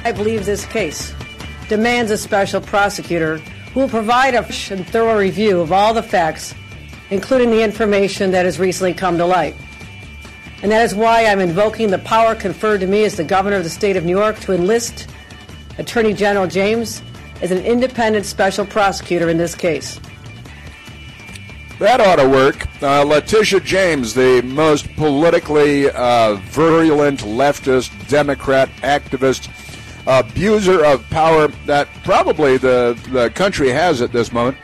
I believe this case demands a special prosecutor who will provide a fresh and thorough review of all the facts, including the information that has recently come to light. And that is why I'm invoking the power conferred to me as the governor of the state of New York to enlist Attorney General James as an independent special prosecutor in this case. That ought to work. Letitia James, the most politically virulent leftist Democrat activist, abuser of power that probably the country has at this moment.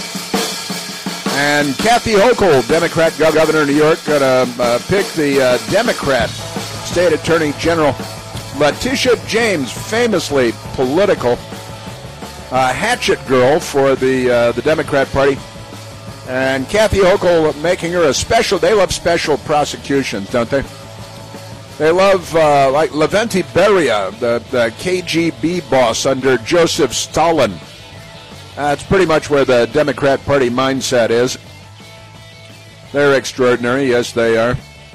And Kathy Hochul, Democrat governor of New York, going to pick the Democrat state attorney general. Letitia James, famously political, hatchet girl for the Democrat Party. And Kathy Hochul making her a special, they love special prosecutions, don't they? They love, like Lavrenti Beria, the KGB boss under Joseph Stalin. That's pretty much where the Democrat Party mindset is. They're extraordinary, yes they are.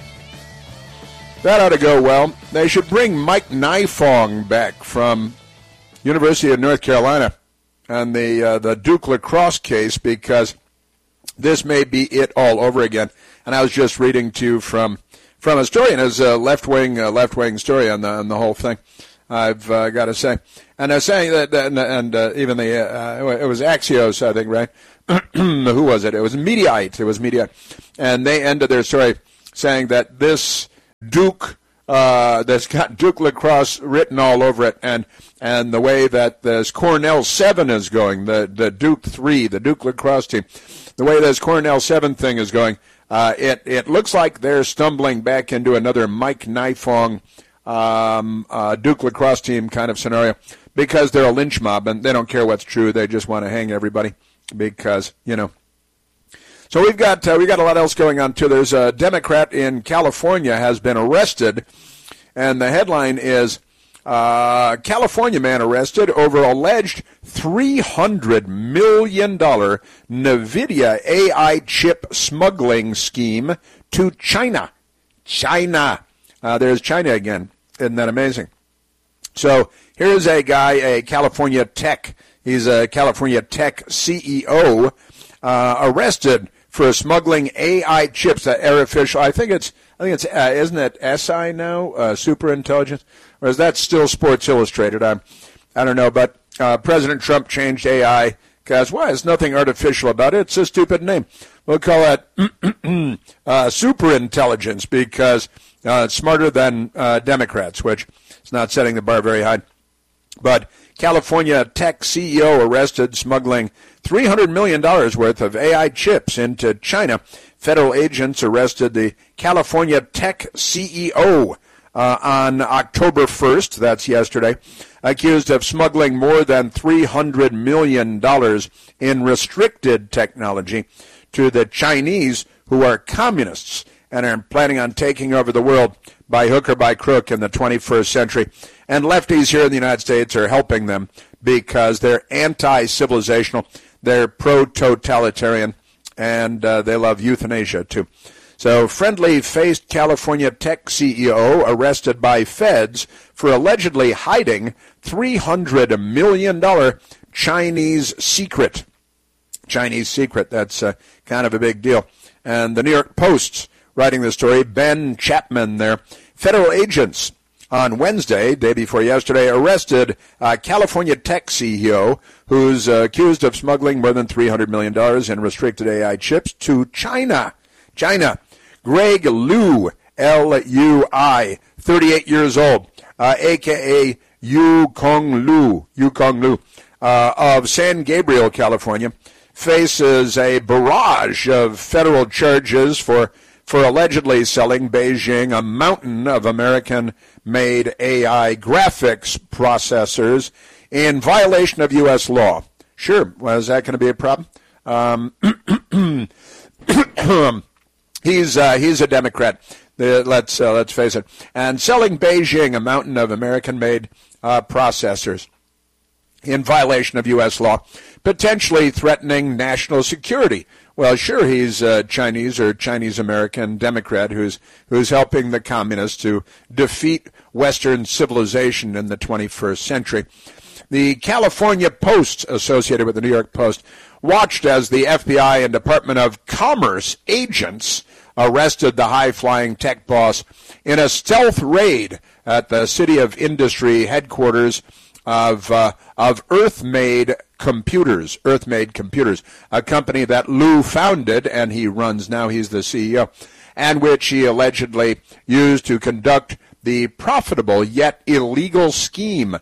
That ought to go well. They should bring Mike Nifong back from University of North Carolina and the Duke lacrosse case, because this may be it all over again. And I was just reading to you from a story, and it's a left-wing story on the whole thing, I've got to say. And they're saying that, and even it was Axios, I think, right? Who was it? It was Mediaite. And they ended their story saying that this Duke, that's got Duke lacrosse written all over it, and the way that this Cornell 7 is going, the Duke 3, the Duke lacrosse team, the way this Cornell 7 thing is going, it looks like they're stumbling back into another Mike Nifong Duke lacrosse team kind of scenario, because they're a lynch mob and they don't care what's true. They just want to hang everybody because, you know. So we've got a lot else going on too. There's a Democrat in California has been arrested, and the headline is California man arrested over alleged $300 million NVIDIA AI chip smuggling scheme to China. There's China again. Isn't that amazing? So here's a guy, a California tech. He's a California tech CEO, arrested for smuggling AI chips. Artificial. I think it's. Isn't it SI now? Super intelligence, or is that still Sports Illustrated? I don't know. But President Trump changed AI because there's nothing artificial about it. It's a stupid name. We'll call it super intelligence because it's smarter than Democrats, which is not setting the bar very high. But California tech CEO arrested smuggling $300 million worth of AI chips into China. Federal agents arrested the California tech CEO on October 1st, that's yesterday, accused of smuggling more than $300 million in restricted technology to the Chinese, who are communists and are planning on taking over the world by hook or by crook in the 21st century. And lefties here in the United States are helping them because they're anti-civilizational, they're pro-totalitarian, and they love euthanasia, too. So, friendly-faced California tech CEO arrested by feds for allegedly hiding $300 million Chinese secret. Chinese secret, that's kind of a big deal. And the New York Post's writing the story, Ben Chapman there. Federal agents on Wednesday, day before yesterday, arrested California tech CEO who's accused of smuggling more than $300 million in restricted AI chips to China. Greg Liu, L-U-I, 38 years old, a.k.a. Yukong Liu, of San Gabriel, California, faces a barrage of federal charges for allegedly selling Beijing a mountain of American-made AI graphics processors in violation of U.S. law. Sure, well, is that going to be a problem? He's a Democrat. Let's face it. And selling Beijing a mountain of American-made processors in violation of U.S. law, potentially threatening national security. Well, sure, he's Chinese or Chinese-American Democrat who's helping the communists to defeat Western civilization in the 21st century. The California Post, associated with the New York Post, watched as the FBI and Department of Commerce agents arrested the high-flying tech boss in a stealth raid at the City of Industry headquarters of Earthmade Computers, a company that Liu founded and he runs now. He's the CEO, and which he allegedly used to conduct the profitable yet illegal scheme.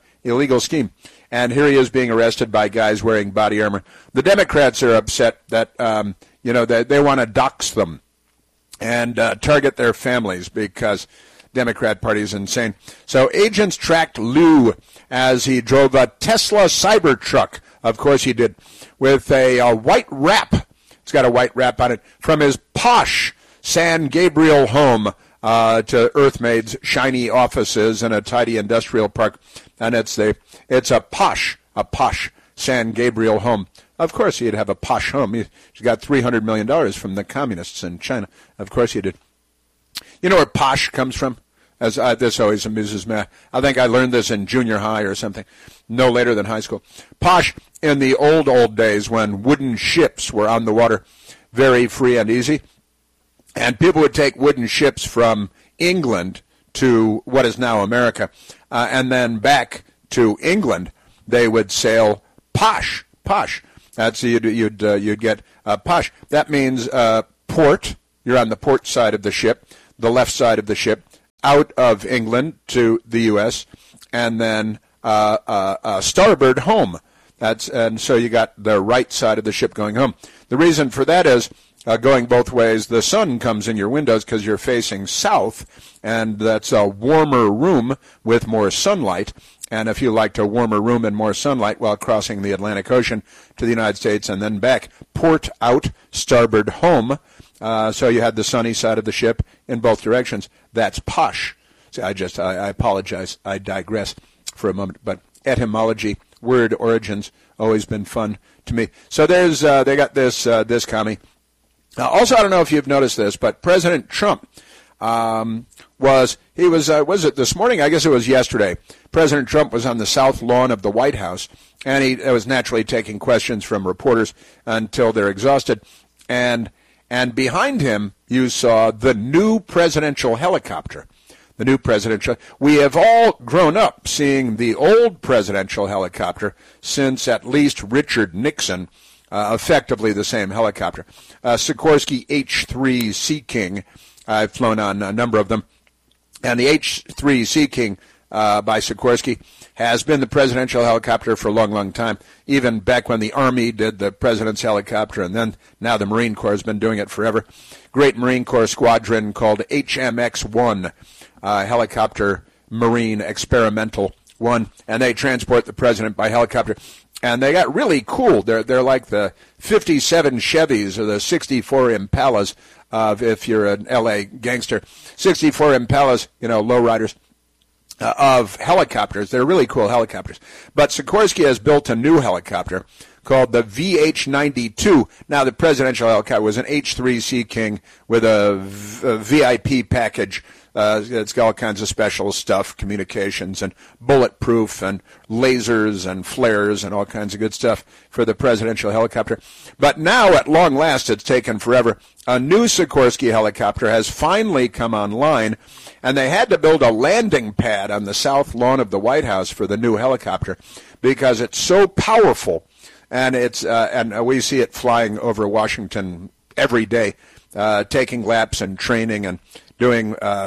And here he is being arrested by guys wearing body armor. The Democrats are upset that they want to dox them and target their families because Democrat Party is insane. So agents tracked Liu as he drove a Tesla Cybertruck. Of course he did, with a white wrap. It's got a white wrap on it, from his posh San Gabriel home to Earthmade's shiny offices in a tidy industrial park. And it's a posh San Gabriel home. Of course he'd have a posh home. He's got $300 million from the communists in China. Of course he did. You know where posh comes from? This always amuses me. I think I learned this in junior high or something, no later than high school. Posh in the old days when wooden ships were on the water, very free and easy, and people would take wooden ships from England to what is now America, and then back to England. They would sail posh. That's you'd get posh. That means port. You're on the port side of the ship, the left side of the ship, out of England to the U.S., and then starboard home. And so you got the right side of the ship going home. The reason for that is going both ways. The sun comes in your windows because you're facing south, and that's a warmer room with more sunlight. And if you liked a warmer room and more sunlight while crossing the Atlantic Ocean to the United States and then back, port out, starboard home. So you had the sunny side of the ship in both directions. That's posh. See, I apologize. I digress for a moment. But etymology, word origins, always been fun to me. So there's they got this commie. Also, I don't know if you've noticed this, but President Trump was it this morning? I guess it was yesterday. President Trump was on the south lawn of the White House, and he was naturally taking questions from reporters until they're exhausted. And behind him, you saw the new presidential helicopter. The new presidential. We have all grown up seeing the old presidential helicopter since at least Richard Nixon, effectively the same helicopter. Sikorsky H-3 Sea King. I've flown on a number of them. And the H-3 Sea King by Sikorsky has been the presidential helicopter for a long, long time, even back when the Army did the president's helicopter, and then now the Marine Corps has been doing it forever. Great Marine Corps squadron called HMX-1, Helicopter Marine Experimental 1, and they transport the president by helicopter. And they got really cool. They're like the 57 Chevys or the 64 Impalas if you're an L.A. gangster. 64 Impalas, lowriders. Of helicopters. They're really cool helicopters. But Sikorsky has built a new helicopter called the VH-92. Now, the presidential helicopter was an H-3 Sea King with a VIP package. It's got all kinds of special stuff, communications and bulletproof and lasers and flares and all kinds of good stuff for the presidential helicopter. But now, at long last, it's taken forever. A new Sikorsky helicopter has finally come online, and they had to build a landing pad on the south lawn of the White House for the new helicopter because it's so powerful, and and we see it flying over Washington every day, taking laps and training and doing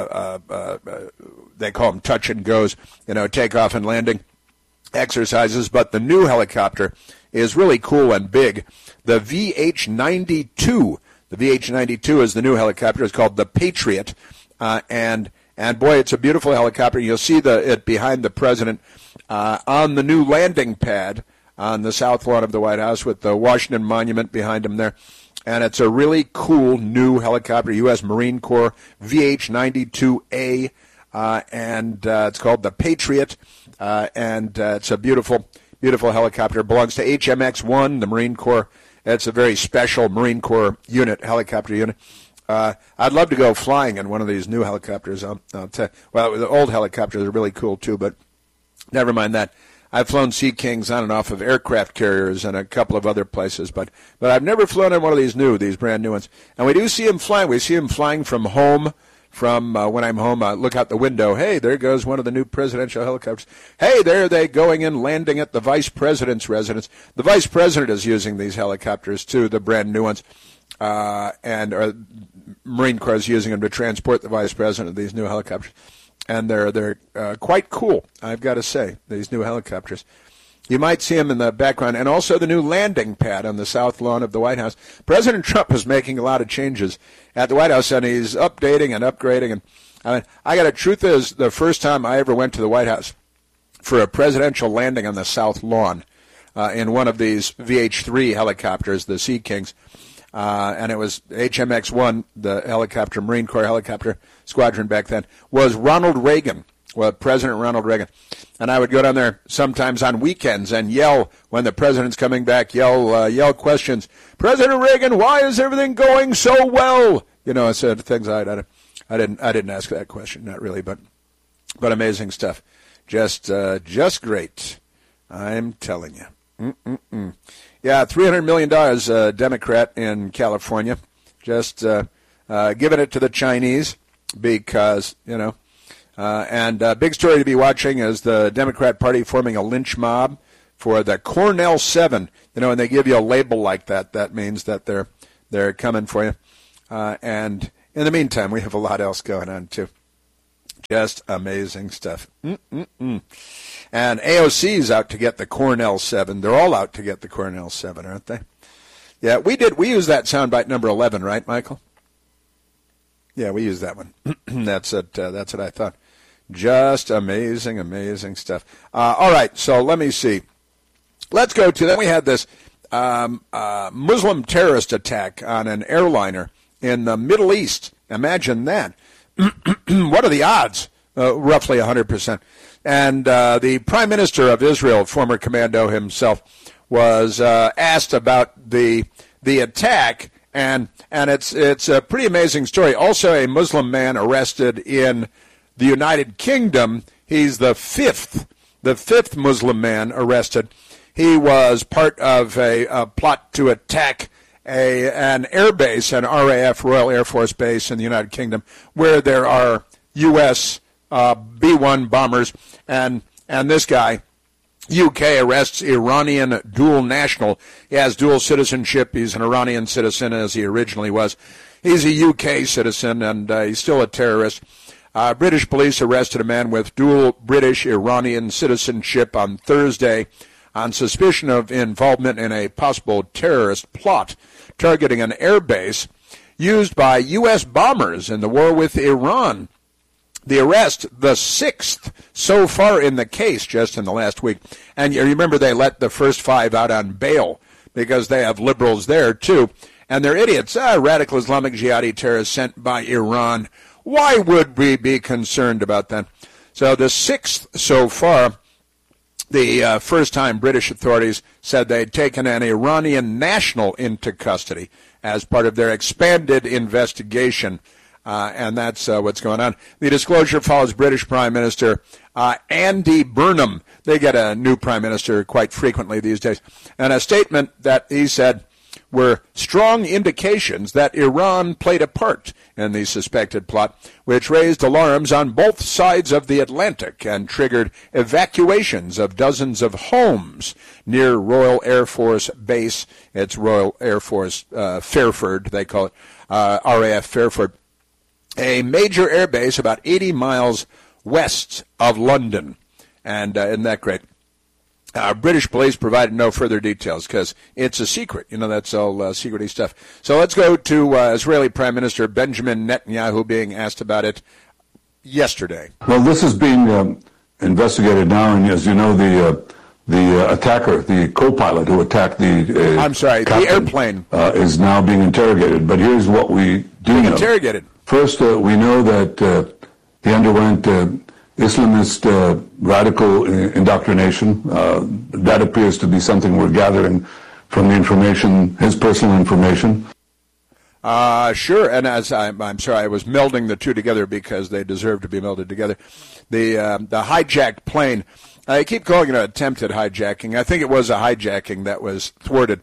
they call them touch and goes, takeoff and landing exercises. But the new helicopter is really cool and big. The VH-92. The VH-92 is the new helicopter. It's called the Patriot, and boy, it's a beautiful helicopter. You'll see it behind the president on the new landing pad on the south lawn of the White House with the Washington Monument behind him there. And it's a really cool new helicopter, U.S. Marine Corps VH-92A, and it's called the Patriot, and it's a beautiful, beautiful helicopter. It belongs to HMX-1, the Marine Corps It's a very special Marine Corps unit, helicopter unit. I'd love to go flying in one of these new helicopters. Well, the old helicopters are really cool too, but never mind that. I've flown Sea Kings on and off of aircraft carriers and a couple of other places, but I've never flown in one of these brand new ones. And we do see them flying. We see them flying from home. From when I'm home, look out the window. Hey, there goes one of the new presidential helicopters. Hey, there they going and landing at the vice president's residence. The vice president is using these helicopters too, the brand new ones, and Marine Corps is using them to transport the vice president of these new helicopters, and they're quite cool. I've got to say, these new helicopters. You might see them in the background, and also the new landing pad on the south lawn of the White House. President Trump is making a lot of changes at the White House, and he's updating and upgrading. And truth is, the first time I ever went to the White House for a presidential landing on the south lawn in one of these VH-3 helicopters, the Sea Kings, and it was HMX-1, the helicopter, Marine Corps helicopter squadron back then, was Ronald Reagan. Well, President Ronald Reagan. And I would go down there sometimes on weekends and yell when the president's coming back, yell questions. President Reagan, why is everything going so well? You know, I said things I didn't ask that question, not really, but amazing stuff. Just great. I'm telling you. Yeah, $300 million, Democrat in California, just giving it to the Chinese because, you know. And a big story to be watching is the Democrat Party forming a lynch mob for the Cornell 7. You know, and they give you a label like that. That means that they're coming for you. And in the meantime, we have a lot else going on, too. Just amazing stuff. And AOC's out to get the Cornell 7. They're all out to get the Cornell 7, aren't they? Yeah, we used that soundbite number 11, right, Michael? Yeah, we used that one. That's it. That's what I thought. Just amazing, amazing stuff. All right, so let me see. Let's go to that. We had this Muslim terrorist attack on an airliner in the Middle East. Imagine that. What are the odds? Roughly 100%. And the Prime Minister of Israel, former commando himself, was asked about the attack. And it's a pretty amazing story. Also, a Muslim man arrested in the United Kingdom. He's the fifth Muslim man arrested. He was part of a plot to attack an air base, an RAF, Royal Air Force Base in the United Kingdom, where there are U.S. B-1 bombers. And this guy, UK, arrests Iranian dual national. He has dual citizenship. He's an Iranian citizen, as he originally was. He's a UK citizen, and he's still a terrorist. British police arrested a man with dual British-Iranian citizenship on Thursday on suspicion of involvement in a possible terrorist plot targeting an air base used by U.S. bombers in the war with Iran. The arrest, the sixth so far in the case just in the last week. And you remember they let the first 5 out on bail because they have liberals there too. And they're idiots. Radical Islamic jihadi terrorists sent by Iran. Why would we be concerned about that? So the sixth so far, the first time British authorities said they'd taken an Iranian national into custody as part of their expanded investigation. And that's what's going on. The disclosure follows British Prime Minister Andy Burnham. They get a new Prime Minister quite frequently these days. And a statement that he said were strong indications that Iran played a part in the suspected plot, which raised alarms on both sides of the Atlantic and triggered evacuations of dozens of homes near Royal Air Force Base. It's Royal Air Force Fairford, they call it, RAF Fairford. A major air base about 80 miles west of London. And isn't that great? British police provided no further details because it's a secret. You know, that's all secrety stuff. So let's go to Israeli Prime Minister Benjamin Netanyahu being asked about it yesterday. Well, this is being investigated now, and as you know, the attacker, the co-pilot who attacked the the airplane is now being interrogated. But here's what we do know. Interrogated. First, we know that he underwent Islamist radical indoctrination. That appears to be something we're gathering from the information, his personal information? Sure, and as I'm sorry, I was melding the two together because they deserve to be melded together. The hijacked plane, I keep calling it an attempted hijacking. I think it was a hijacking that was thwarted.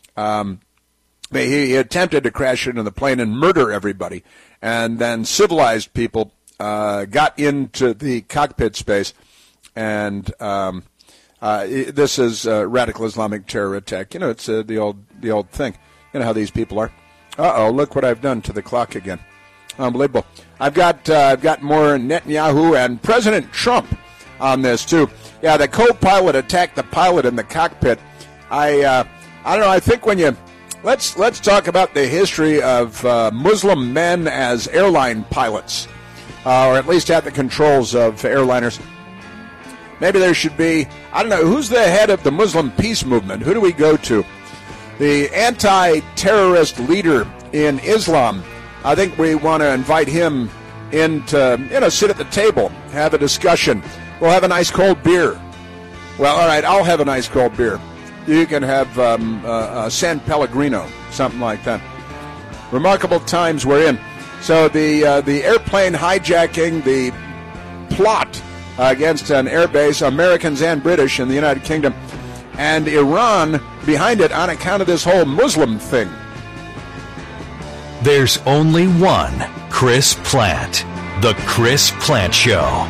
He attempted to crash into the plane and murder everybody, and then civilized people got into the cockpit space, and this is radical Islamic terror attack. You know, it's the old thing. You know how these people are. Uh-oh, look what I've done to the clock again. Unbelievable. I've got more Netanyahu and President Trump on this, too. Yeah, the co-pilot attacked the pilot in the cockpit. I don't know, I think when you... Let's talk about the history of Muslim men as airline pilots, or at least at the controls of airliners. Maybe there should be... I don't know, who's the head of the Muslim peace movement? Who do we go to? The anti-terrorist leader in Islam, I think we want to invite him in to, sit at the table, have a discussion. We'll have an ice cold beer. Well, all right, I'll have an ice cold beer. You can have San Pellegrino, something like that. Remarkable times we're in. So the airplane hijacking, the plot against an airbase, Americans and British in the United Kingdom, and Iran behind it on account of this whole Muslim thing. There's only one Chris Plante. The Chris Plante Show.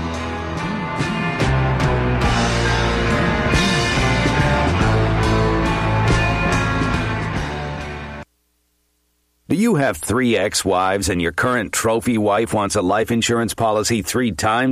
Do you have 3 ex-wives and your current trophy wife wants a life insurance policy 3 times